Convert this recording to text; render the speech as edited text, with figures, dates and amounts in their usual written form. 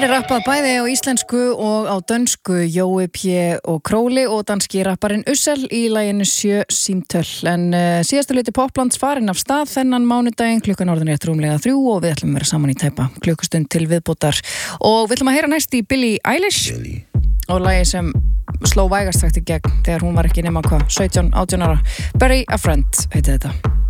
Hér rappað bæði á íslensku og á dönsku Jói P. og Króli og danski rapparinn Ussel í laginu 7 símtöl. En síðastu hluti Poplands farin af stað þennan mánudaginn, klukkan orðin rétt rúmlega 3 og við ætlum að vera saman í tæpa klukkustund til viðbótar. Og við ætlum að heyra næst í Billie Eilish og lagi sem sló vægast sagt í gegn þegar hún var ekki nema 17-18 ára. Bury a Friend heiti þetta.